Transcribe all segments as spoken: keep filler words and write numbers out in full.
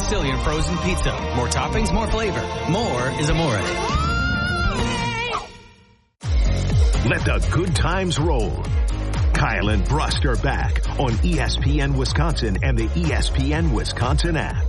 Sicilian frozen pizza. More toppings, more flavor. More is amore. Let the good times roll. Kyle and Brust are back on E S P N Wisconsin and the E S P N Wisconsin app.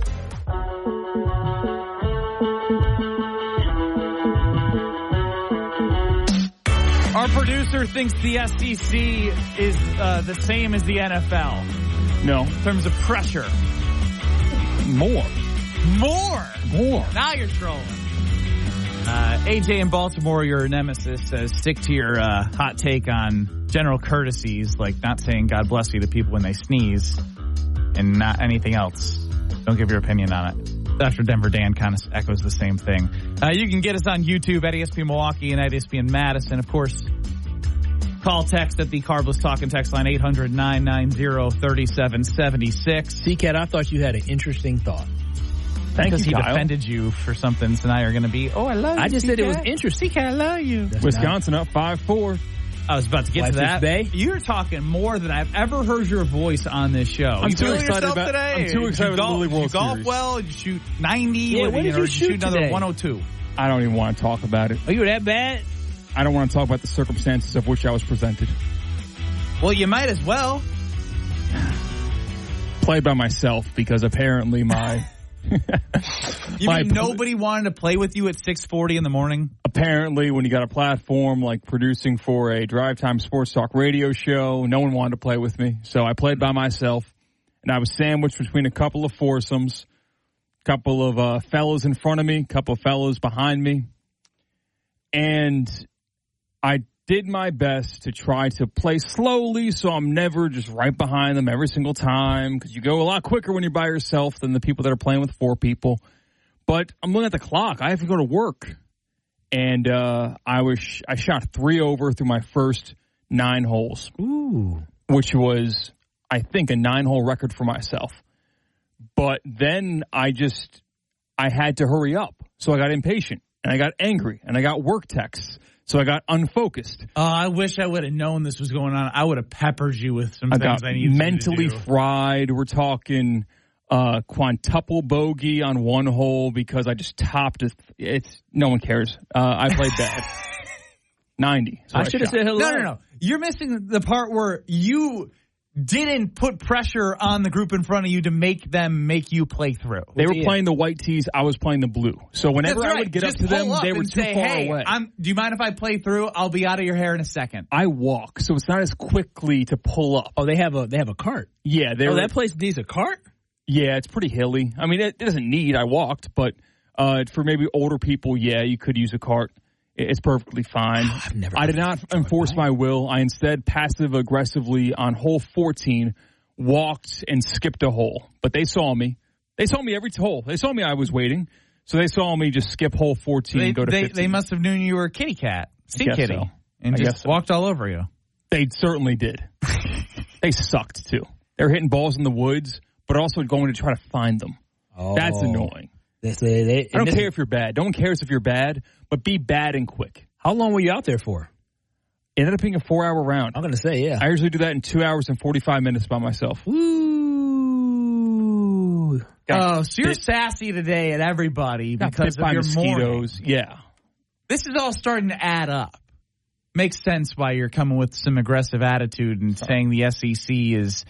Our producer thinks the S E C is uh, the same as the N F L. No. In terms of pressure. More. More? More. Now you're trolling. Uh, A J in Baltimore, your nemesis, says stick to your uh, hot take on general courtesies, like not saying God bless you to people when they sneeze, and not anything else. Don't give your opinion on it. After Denver Dan kind of echoes the same thing. Uh, you can get us on YouTube at E S P N Milwaukee and at E S P N Madison. Of course, call text at the Carbless Talk and text line eight hundred, nine nine zero, three seven seven six. C-Cat, I thought you had an interesting thought. Thank because you, he Kyle. defended you for something, so now you're going to be, oh, I love you. I just C-Cat. said it was interesting. C-Cat, I love you. That's Wisconsin up five four. I was about to get Wife's to that. Bay? You're talking more than I've ever heard your voice on this show. I'm you too feeling excited yourself about- today? I'm too excited Did you about the golf, Lily World did you golf Series. well? Did you shoot ninety? Yeah, or what did or you shoot another today? one oh two? I don't even want to talk about it. Oh, you were that bad? I don't want to talk about the circumstances of which I was presented. Well, you might as well. Played by myself because apparently my... You my mean nobody wanted to play with you at six forty in the morning? Apparently, when you got a platform like producing for a Drive Time Sports Talk radio show, no one wanted to play with me. So I played by myself, and I was sandwiched between a couple of foursomes, a couple of uh, fellas in front of me, a couple of fellas behind me. And I did my best to try to play slowly so I'm never just right behind them every single time, because you go a lot quicker when you're by yourself than the people that are playing with four people. But I'm looking at the clock. I have to go to work. And uh, I was I shot three over through my first nine holes. Ooh. Which was, I think, a nine-hole record for myself. But then I just, I had to hurry up. So I got impatient, and I got angry, and I got work texts. So I got unfocused. Oh, I wish I would have known this was going on. I would have peppered you with some I things got I needed mentally you to do. fried. We're talking uh, quintuple bogey on one hole because I just topped it. It's no one cares. Uh, I played bad. ninety. I should have said hello. No, no, no. You're missing the part where you didn't put pressure on the group in front of you to make them make you play through. They were Yeah. playing the white tees. I was playing the blue. So whenever That's I right. would get Just up to them, pull up they were and too say, far hey, away. I'm, do you mind if I play through? I'll be out of your hair in a second. I walk, so it's not as quickly to pull up. Oh, they have a they have a cart. Yeah, they Oh, were, that place needs a cart? yeah, it's pretty hilly. I mean, it, it doesn't need. I walked, but uh, for maybe older people, yeah, you could use a cart. It- It's perfectly fine. I've never I did not enforce my will. I instead passive aggressively on hole fourteen walked and skipped a hole. But they saw me. They saw me every hole. They saw me. I was waiting, so they saw me just skip hole fourteen They, and go to they, fifteen. they must have known you were a kitty cat, sea guess kitty, so. and I just guess so. walked all over you. They certainly did. They sucked too. They were hitting balls in the woods, but also going to try to find them. Oh. That's annoying. They, they, they, I don't this- care if you're bad. No one cares if you're bad, but be bad and quick. How long were you out there for? It ended up being a four-hour round. I'm going to say, yeah. I usually do that in two hours and forty-five minutes by myself. Ooh. Got Oh, so you're bit- sassy today at everybody got because bit of by your morning. mosquitoes. Yeah. This is all starting to add up. Makes sense why you're coming with some aggressive attitude and saying the S E C is